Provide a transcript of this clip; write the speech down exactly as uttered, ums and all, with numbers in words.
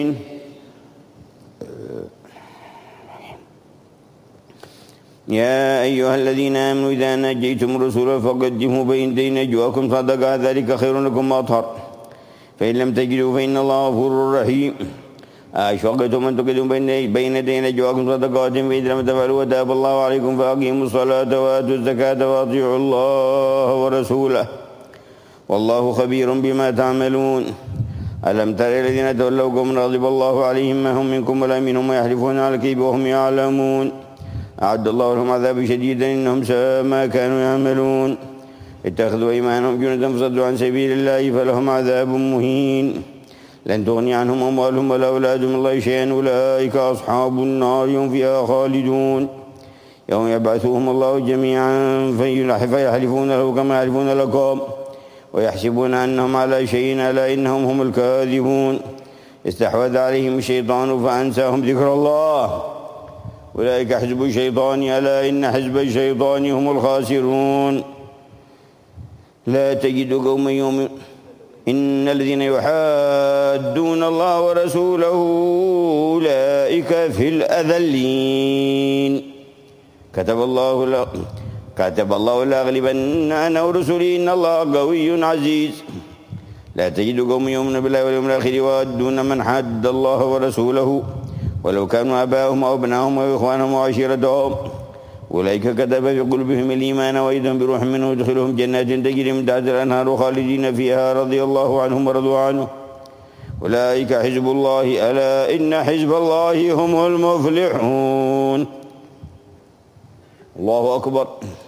يا أيها الذين آمنوا إذا ناجيتم الرسول فقدموا بين يدي نجواكم صدقة ذلك خير لكم وأطهر فإن لم تجدوا فإن الله غفور رحيم أشفقتم أن تقدموا بين يدي نجواكم صدقات فإن لم تفعلوا وتاب الله عليكم فأقيموا الصلاة وآتوا الزكاة وأطيعوا الله ورسوله والله خبير بما تعملون. ألم تر الذين تولوا قوما غضب الله عليهم ما هم منكم ولا منهم ويحلفون على الكذب وهم يعلمون أعد الله لهم عذاب شديدا إنهم ساء ما كانوا يعملون. اتخذوا أيمانهم جنة فصدوا عن سبيل الله فلهم عذاب مهين. لن تغني عنهم أموالهم ولا أولادهم من الله شيئا أولئك أصحاب النار هم فيها خالدون. يوم يبعثهم الله جميعا فيحلفون له كما يحلفون لكم ويحسبون أنهم على شيء ألا إنهم هم الكاذبون. استحوذ عليهم الشيطان فأنساهم ذكر الله أولئك حزب الشيطان ألا إن حزب الشيطان هم الخاسرون. لا تجد قوما يؤمنون إن الذين يحادون الله ورسوله أولئك في الأذلين. كتب الله ل... كتب الله لأغلبن أنا ورسلي إن الله قوي عزيز. لا تجد قوما يؤمنون بالله واليوم الآخر يوادون من حاد الله ورسوله ولو كانوا آباءهم أو أبناءهم أو إخوانهم وعشيرتهم أولئك كتب في قلوبهم الإيمان وأيدهم بروح منه يدخلهم جنات تجري من تحتها الأنهار خالدين فيها رضي الله عنهم ورضوا عنه أولئك حزب الله ألا إن حزب الله هم المفلحون. الله أكبر.